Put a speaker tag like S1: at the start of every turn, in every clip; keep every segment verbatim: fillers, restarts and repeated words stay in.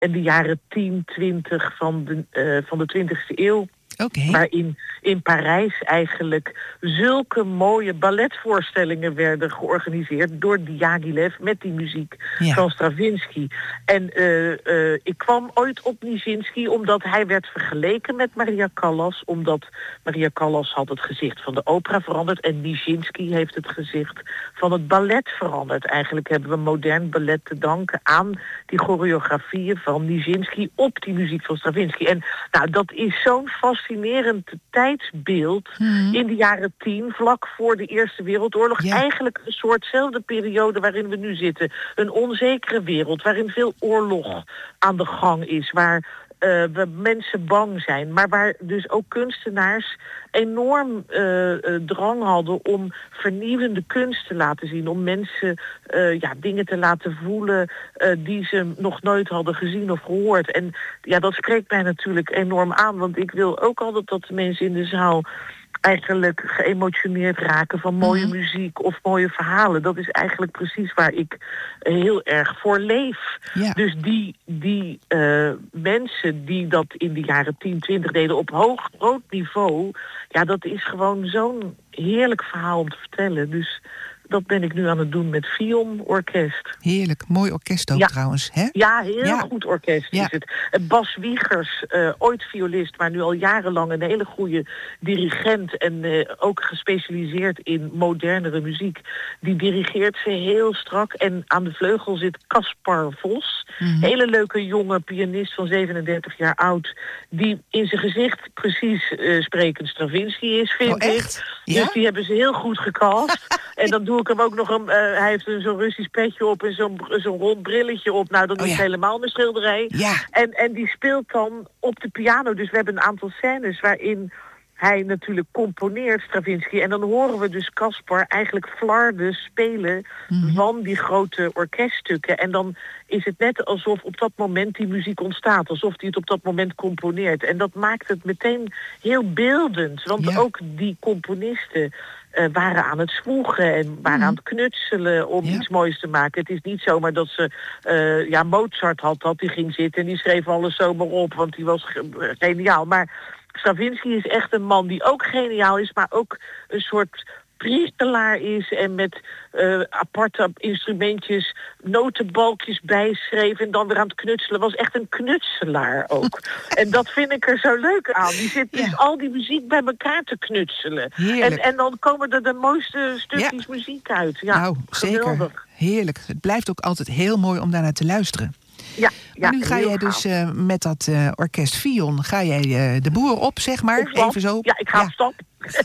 S1: en de jaren tien, twintig van de, uh, van de twintigste eeuw.
S2: Okay.
S1: Waarin in Parijs eigenlijk zulke mooie balletvoorstellingen werden georganiseerd door Diaghilev met die muziek ja. van Stravinsky. En uh, uh, ik kwam ooit op Nijinsky omdat hij werd vergeleken met Maria Callas, omdat Maria Callas had het gezicht van de opera veranderd en Nijinsky heeft het gezicht van het ballet veranderd. Eigenlijk hebben we modern ballet te danken aan die choreografieën van Nijinsky op die muziek van Stravinsky. En nou, dat is zo'n fascinerend tijdsbeeld mm-hmm. in de jaren tien, vlak voor de Eerste Wereldoorlog. Ja. Eigenlijk een soortzelfde periode waarin we nu zitten. Een onzekere wereld, waarin veel oorlog aan de gang is, waar uh, we mensen bang zijn, maar waar dus ook kunstenaars enorm uh, uh, drang hadden om vernieuwende kunst te laten zien, om mensen uh, ja, dingen te laten voelen uh, die ze nog nooit hadden gezien of gehoord. En ja, dat spreekt mij natuurlijk enorm aan, want ik wil ook altijd dat de mensen in de zaal eigenlijk geëmotioneerd raken van mooie mm-hmm. muziek of mooie verhalen. Dat is eigenlijk precies waar ik heel erg voor leef. Ja. Dus die, die uh, mensen die dat in de jaren tien, twintig deden op hoog, groot niveau, ja, dat is gewoon zo'n heerlijk verhaal om te vertellen. Dus dat ben ik nu aan het doen met Fion Orkest.
S2: Heerlijk, mooi orkest ook ja. trouwens. Hè?
S1: Ja, heel
S2: ja.
S1: goed orkest
S2: ja.
S1: is het. Bas Wiegers, uh, ooit violist, maar nu al jarenlang een hele goede dirigent en uh, ook gespecialiseerd in modernere muziek. Die dirigeert ze heel strak. En aan de vleugel zit Caspar Vos. Mm-hmm. Hele leuke jonge pianist van zevenendertig jaar oud, die in zijn gezicht precies uh, sprekend Stravinsky is, vind
S2: oh, echt?
S1: ik.
S2: Ja?
S1: Dus die hebben ze heel goed gecast. En dan doe ik hem ook nog een, uh, hij heeft een, zo'n Russisch petje op en zo'n, zo'n rond brilletje op. Nou, dat
S2: oh,
S1: is
S2: ja.
S1: helemaal een schilderij.
S2: Ja.
S1: En, en die speelt dan op de piano. Dus we hebben een aantal scènes waarin hij natuurlijk componeert, Stravinsky. En dan horen we dus Caspar eigenlijk flarden spelen mm-hmm. van die grote orkeststukken. En dan is het net alsof op dat moment die muziek ontstaat. Alsof hij het op dat moment componeert. En dat maakt het meteen heel beeldend. Want ja. ook die componisten Uh, waren aan het zwoegen en waren mm. aan het knutselen om ja. iets moois te maken. Het is niet zomaar dat ze... Uh, ja, Mozart had dat, die ging zitten en die schreef alles zomaar op, want die was ge- geniaal. Maar Stravinsky is echt een man die ook geniaal is, maar ook een soort priestelaar is en met uh, aparte instrumentjes notenbalkjes bijschreef en dan weer aan het knutselen. Was echt een knutselaar ook. En dat vind ik er zo leuk aan. Die zit dus ja. al die muziek bij elkaar te knutselen. En, en dan komen er de mooiste stukjes ja. muziek uit. Ja,
S2: nou, geweldig. Zeker. Heerlijk. Het blijft ook altijd heel mooi om daarnaar te luisteren.
S1: Ja,
S2: maar
S1: ja,
S2: nu ga jij dus uh, met dat uh, orkest Fion, ga jij uh, de boer op, zeg maar, even zo.
S1: Ja, ik ga
S2: ja.
S1: op stap.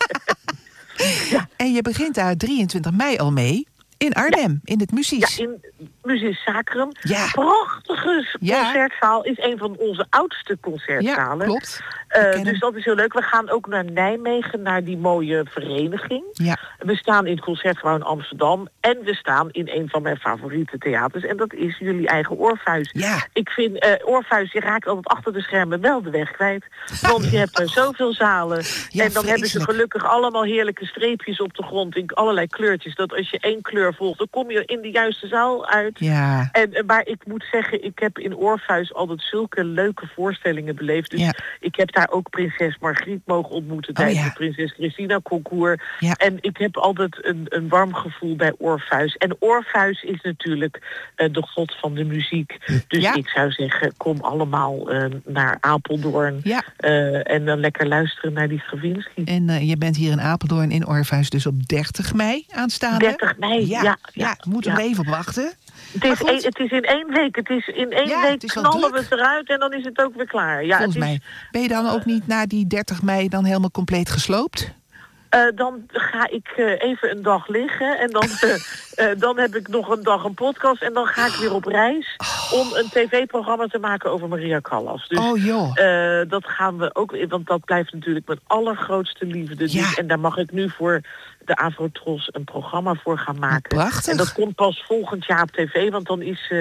S2: Ja. En je begint daar drieëntwintig mei al mee in Arnhem, ja. in het Muzies.
S1: Ja, in Muzies Sacrum.
S2: Ja.
S1: Prachtige
S2: ja.
S1: concertzaal. Is een van onze oudste concertzalen.
S2: Ja, klopt.
S1: Uh, dus dat is heel leuk. We gaan ook naar Nijmegen, naar die mooie vereniging.
S2: Ja.
S1: We staan in het Concertgebouw in Amsterdam. En we staan in een van mijn favoriete theaters. En dat is jullie eigen Orpheus.
S2: Ja.
S1: Ik vind, uh, Orpheus, je raakt altijd achter de schermen wel de weg kwijt. Want je hebt er zoveel zalen.
S2: Ja,
S1: en dan
S2: vreselijk.
S1: hebben ze gelukkig allemaal heerlijke streepjes op de grond. In allerlei kleurtjes. Dat als je één kleur volgt, dan kom je in de juiste zaal uit.
S2: Ja.
S1: En, maar ik moet zeggen, ik heb in Orpheus altijd zulke leuke voorstellingen beleefd. Dus
S2: ja.
S1: ik heb daar ook prinses Margriet mogen ontmoeten
S2: oh,
S1: tijdens
S2: ja.
S1: het Prinses Christina concours.
S2: Ja.
S1: En ik heb altijd een, een warm gevoel bij Orpheus. En Orpheus is natuurlijk uh, de god van de muziek. Dus
S2: ja.
S1: ik zou zeggen, kom allemaal uh, naar Apeldoorn.
S2: Ja.
S1: Uh, en dan lekker luisteren naar die Stravinsky.
S2: En uh, je bent hier in Apeldoorn in Orpheus dus op dertig mei aanstaande.
S1: dertig mei, ja.
S2: Ja,
S1: ja,
S2: ja moeten we
S1: ja.
S2: er even op wachten.
S1: Het is, een, het is in één week. Het is in één
S2: ja,
S1: week
S2: het
S1: knallen we het eruit en dan is het ook weer klaar. Ja,
S2: volgens
S1: het is,
S2: mij. Ben je dan ook niet na die dertig mei dan helemaal compleet gesloopt?
S1: Uh, dan ga ik uh, even een dag liggen en dan, uh, uh, dan heb ik nog een dag een podcast en dan ga ik weer op reis
S2: oh.
S1: om een tv-programma te maken over Maria Callas. Dus
S2: oh joh.
S1: Uh, dat gaan we ook, want dat blijft natuurlijk mijn allergrootste liefde.
S2: Ja.
S1: Dus, en daar mag ik nu voor de Avrotros een programma voor gaan maken.
S2: Prachtig.
S1: En dat komt pas volgend jaar op tv, want dan is uh,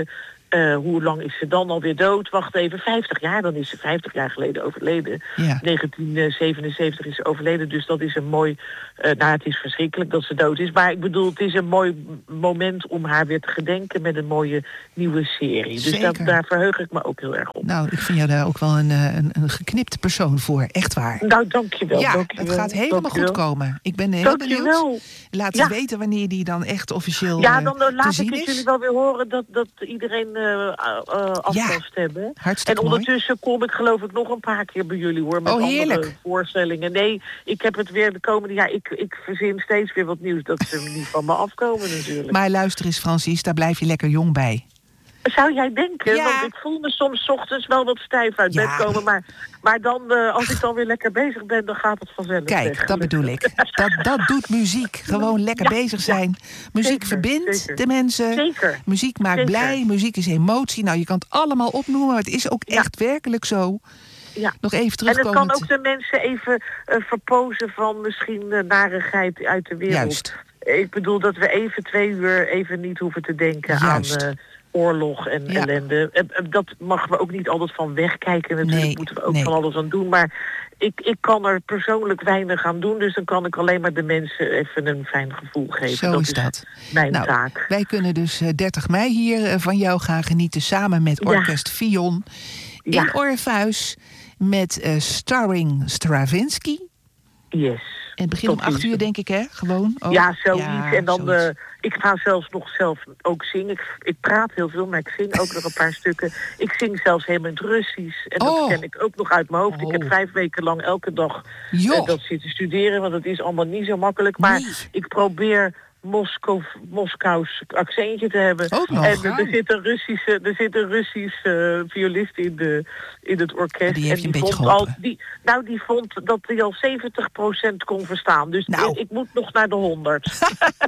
S1: Uh, hoe lang is ze dan alweer dood? Wacht even, vijftig jaar. Dan is ze vijftig jaar geleden overleden.
S2: Ja.
S1: negentien zevenenzeventig is ze overleden. Dus dat is een mooi... Uh, nou, het is verschrikkelijk dat ze dood is. Maar ik bedoel, het is een mooi moment om haar weer te gedenken met een mooie nieuwe serie. Dus dat, daar verheug ik me ook heel erg op.
S2: Nou, ik vind jou daar ook wel een, een, een geknipte persoon voor. Echt waar.
S1: Nou, dankjewel.
S2: Ja,
S1: dankjewel,
S2: het gaat helemaal
S1: dankjewel.
S2: goed komen. Ik ben heel
S1: dankjewel.
S2: benieuwd. Laat
S1: ja.
S2: weten wanneer die dan echt officieel
S1: Ja, dan uh,
S2: te
S1: laat
S2: zien
S1: ik
S2: is.
S1: het jullie wel weer horen dat, dat iedereen uh, uh, af
S2: ja.
S1: kan stemmen.
S2: Hartstikke
S1: en ondertussen mooi. Kom ik geloof ik nog een paar keer bij jullie hoor. Met
S2: oh, heerlijk.
S1: andere voorstellingen. Nee, ik heb het weer de komende jaar. Ik, ik verzin steeds weer wat nieuws dat ze niet van me afkomen natuurlijk.
S2: Maar luister eens Francis, daar blijf je lekker jong bij.
S1: Zou jij denken?
S2: Ja.
S1: Want ik voel me soms 's ochtends wel wat stijf uit
S2: ja.
S1: bed komen. Maar, maar dan, uh, als ik dan weer lekker bezig ben, dan gaat het vanzelf.
S2: Kijk,
S1: weg.
S2: dat bedoel ik. Dat, dat doet muziek. Gewoon lekker
S1: ja,
S2: bezig zijn.
S1: Ja.
S2: Muziek
S1: Zeker,
S2: verbindt
S1: zeker.
S2: de mensen.
S1: Zeker.
S2: Muziek maakt
S1: Zeker.
S2: blij. Muziek is emotie. Nou, je kan het allemaal opnoemen, maar het is ook
S1: ja.
S2: echt werkelijk zo.
S1: Ja.
S2: Nog even terugkomen.
S1: En het kan ook de mensen even uh, verpozen van misschien uh, narigheid uit de wereld.
S2: Juist.
S1: Ik bedoel dat we even twee uur even niet hoeven te denken
S2: Juist.
S1: aan... Uh, oorlog en
S2: ja.
S1: ellende. Dat mag we ook niet altijd van wegkijken. Natuurlijk
S2: nee,
S1: moeten we ook
S2: nee.
S1: van alles aan doen. Maar ik, ik kan er persoonlijk weinig aan doen. Dus dan kan ik alleen maar de mensen even een fijn gevoel geven.
S2: Zo
S1: dat
S2: is dat.
S1: Is mijn
S2: nou,
S1: taak.
S2: Wij kunnen dus dertig mei hier van jou gaan genieten. Samen met Orkest ja. Fion. In
S1: ja.
S2: Orpheus. Met uh, starring Stravinsky.
S1: Yes.
S2: En het begint om acht uur, denk ik, hè? Gewoon. Oh,
S1: ja, zoiets.
S2: Ja,
S1: en dan,
S2: zoiets.
S1: Uh, ik ga zelfs nog zelf ook zingen. Ik, ik praat heel veel, maar ik zing ook nog een paar stukken. Ik zing zelfs helemaal in het Russisch. En
S2: oh.
S1: dat ken ik ook nog uit mijn hoofd.
S2: Oh.
S1: Ik heb vijf weken lang elke dag uh, dat zitten studeren. Want het is allemaal niet zo makkelijk. Maar
S2: nee.
S1: ik probeer... Moskou, Moskous accentje te hebben.
S2: Ook nog.
S1: En uh, er zit een Russische, er zit een Russische uh, violist in, de, in het orkest.
S2: Die heeft
S1: en die
S2: een beetje
S1: vond al,
S2: geholpen.
S1: die, nou, die vond dat hij al zeventig procent kon verstaan. Dus
S2: nou.
S1: ik, ik moet nog naar de honderd.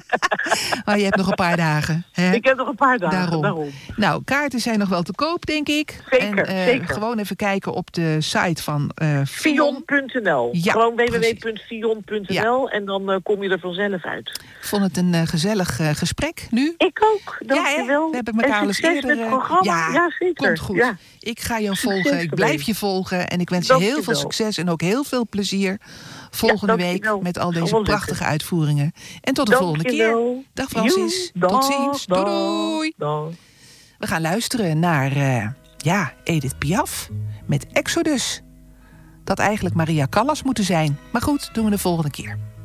S2: Oh, je hebt nog een paar dagen. Hè?
S1: Ik heb nog een paar dagen.
S2: Daarom.
S1: daarom.
S2: Nou, kaarten zijn nog wel te koop, denk ik.
S1: Zeker,
S2: en, uh,
S1: zeker.
S2: Gewoon even kijken op de site van uh,
S1: Fion punt n l.
S2: Ja,
S1: gewoon w w w punt fion punt n l. Ja. En dan uh, kom je er vanzelf uit.
S2: Ik vond het een uh, gezellig uh, gesprek nu.
S1: Ik ook, dankjewel.
S2: Ja, we hebben elkaar al eens eerder...
S1: met het programma.
S2: Ja,
S1: ja, zeker.
S2: Komt goed.
S1: Ja.
S2: Ik ga jou
S1: succes
S2: volgen, ik blijf
S1: ermee.
S2: je volgen. En ik wens
S1: Dank
S2: je heel
S1: je
S2: veel
S1: wel.
S2: succes en ook heel veel plezier volgende
S1: ja,
S2: week
S1: wel.
S2: met al deze
S1: Gewoon
S2: prachtige
S1: lukken.
S2: uitvoeringen. En tot de
S1: dank
S2: volgende keer.
S1: Wel.
S2: Dag Francis.
S1: Joe,
S2: tot
S1: dag,
S2: ziens.
S1: Dag,
S2: doei doei.
S1: Dag.
S2: We gaan luisteren naar uh, ja, Edith Piaf met Exodus. Dat eigenlijk Maria Callas moeten zijn. Maar goed, doen we de volgende keer.